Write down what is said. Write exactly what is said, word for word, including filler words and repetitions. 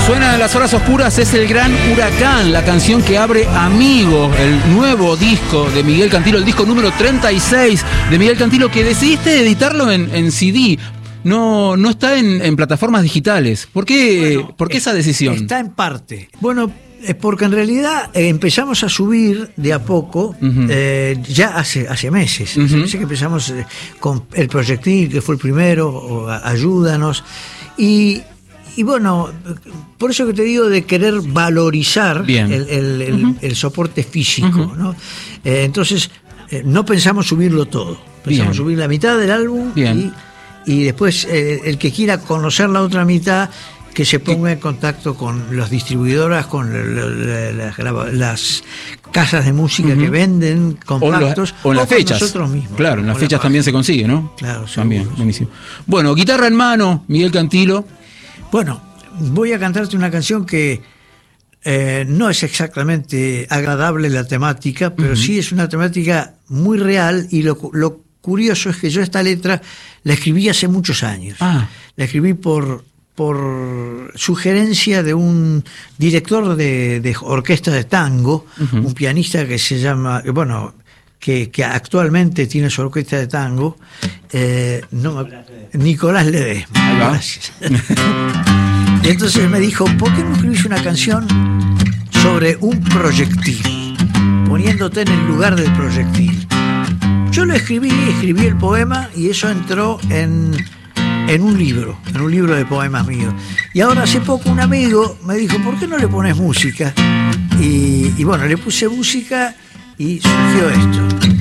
Suena en las horas oscuras, es el Gran Huracán, la canción que abre Amigo, el nuevo disco de Miguel Cantilo, el disco número treinta y seis de Miguel Cantilo, que decidiste editarlo en, en C D. No, no está en, en plataformas digitales. ¿Por qué, bueno, ¿por qué esa decisión? Está en parte. Bueno, es porque en realidad eh, empezamos a subir de a poco, uh-huh. eh, ya hace, hace meses. Uh-huh. Hace meses que empezamos eh, con el Proyectil, que fue el primero, o a, Ayúdanos. Y, y bueno, por eso que te digo de querer valorizar el, el, el, uh-huh. el soporte físico, uh-huh. ¿no? Eh, entonces, eh, no pensamos subirlo todo. Pensamos Bien. subir la mitad del álbum Bien. y, y después eh, el que quiera conocer la otra mitad, que se ponga en contacto con las distribuidoras, con las, las, las casas de música uh-huh. que venden compactos, o, los, o en las o fechas. Nosotros mismos. Claro, en las fechas también se consigue, ¿no? Claro, seguro, también, seguro. buenísimo. Bueno, guitarra en mano, Miguel Cantilo. Bueno, voy a cantarte una canción que eh, no es exactamente agradable la temática, pero uh-huh. sí es una temática muy real, y lo, lo curioso es que yo esta letra la escribí hace muchos años. Ah. La escribí por... por sugerencia de un director de, de orquesta de tango, uh-huh. un pianista que se llama, bueno, que, que actualmente tiene su orquesta de tango, eh, no, Nicolás Ledesma. Gracias. Y entonces me dijo, ¿por qué no escribís una canción sobre un proyectil, poniéndote en el lugar del proyectil? Yo lo escribí, escribí el poema, y eso entró en... en un libro, en un libro de poemas míos. Y ahora hace poco un amigo me dijo, ¿por qué no le pones música? Y, y bueno, le puse música y surgió esto.